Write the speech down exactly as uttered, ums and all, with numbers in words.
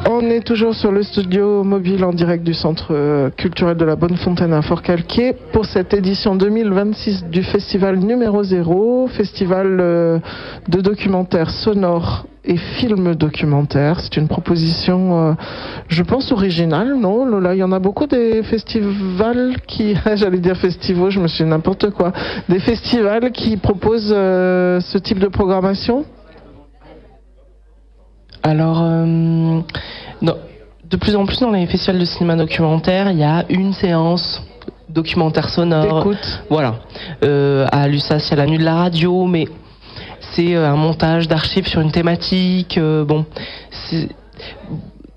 On est toujours sur le studio mobile en direct du Centre culturel de la Bonnefontaine à Forcalquier pour cette édition deux mille vingt-six du festival numéro zéro, festival de documentaires sonores et films documentaires. C'est une proposition, euh, je pense, originale, non Lola, il y en a beaucoup des festivals qui, j'allais dire festivals, je me suis n'importe quoi, des festivals qui proposent euh, ce type de programmation. Alors, euh, non, de plus en plus dans les festivals de cinéma documentaire, il y a une séance documentaire sonore. D'écoute. Voilà. Euh, à l'U S A S, il y a la nuit de la radio, mais c'est un montage d'archives sur une thématique. Euh, bon, c'est...